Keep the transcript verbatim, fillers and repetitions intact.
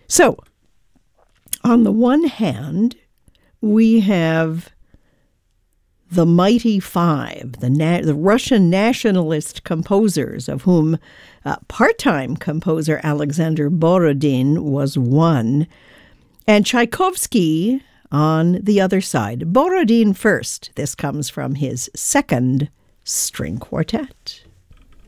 So, on the one hand, we have the Mighty Five, the, na- the Russian nationalist composers, of whom uh, part-time composer Alexander Borodin was one, and Tchaikovsky on the other side. Borodin first. This comes from his second string quartet.